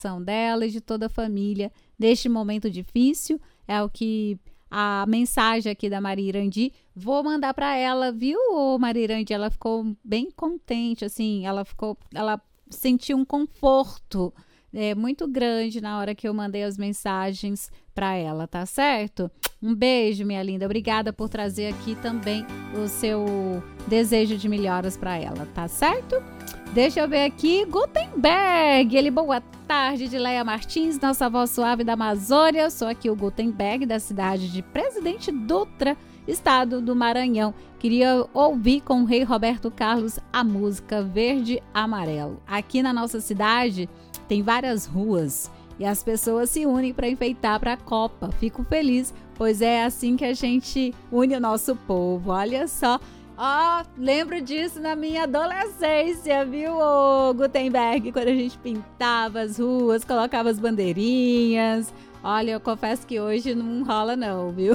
dela e de toda a família neste momento difícil. É o que a mensagem aqui da Maria Irandi. Vou mandar para ela, viu, Maria Irandi? Ela ficou bem contente, assim, ela sentiu um conforto muito grande na hora que eu mandei as mensagens para ela, tá certo? Um beijo, minha linda. Obrigada por trazer aqui também o seu desejo de melhoras para ela, tá certo? Deixa eu ver aqui, Gutenberg, ele, boa tarde, de Leia Martins, nossa voz suave da Amazônia. Eu sou aqui o Gutenberg, da cidade de Presidente Dutra, estado do Maranhão. Queria ouvir com o rei Roberto Carlos a música Verde Amarelo. Aqui na nossa cidade tem várias ruas e as pessoas se unem para enfeitar para a Copa. Fico feliz, pois é assim que a gente une o nosso povo. Olha só. Lembro disso na minha adolescência, viu, Gutenberg? Quando a gente pintava as ruas, colocava as bandeirinhas. Olha, eu confesso que hoje não rola não, viu?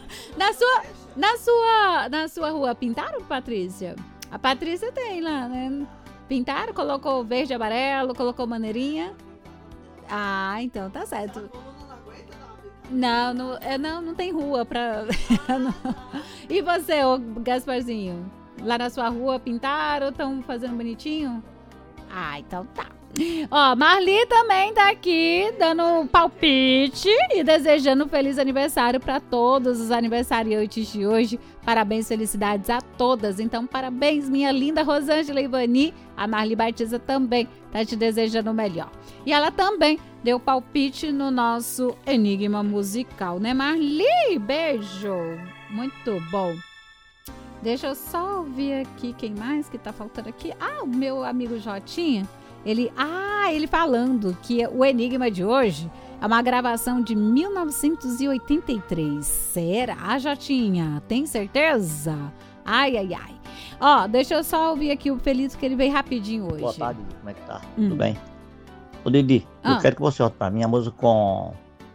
Na sua rua pintaram, Patrícia? A Patrícia tem lá, né? Pintaram, colocou verde e amarelo, colocou maneirinha. Então tá certo. Não tem rua pra... E você, Gasparzinho? Lá na sua rua pintaram, estão fazendo bonitinho? Então tá. Marli também tá aqui dando palpite e desejando um feliz aniversário para todos os aniversariantes de hoje. Parabéns, felicidades a todas. Então, parabéns, minha linda Rosângela Ivani. A Marli Batista também tá te desejando o melhor. E ela também deu palpite no nosso Enigma Musical, né, Marli? Beijo! Muito bom. Deixa eu só ouvir aqui quem mais que tá faltando aqui. O meu amigo Jotinha. Ele falando que o Enigma de hoje é uma gravação de 1983. Será, Jotinha? Tem certeza? Ai. Deixa eu só ouvir aqui o Felito, que ele veio rapidinho hoje. Boa tarde, como é que tá? Tudo bem? Ô, Didi, eu quero que você volte pra mim a música com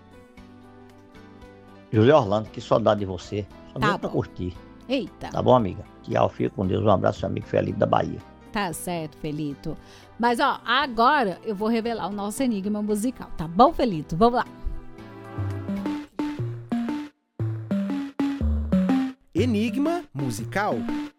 Júlia Orlando, Que Saudade de Você. Só mesmo pra curtir. Eita. Tá bom, amiga? Tchau, fica com Deus. Um abraço, seu amigo Felipe da Bahia. Tá certo, Felito. Mas, agora eu vou revelar o nosso enigma musical. Tá bom, Felito? Vamos lá. Enigma musical.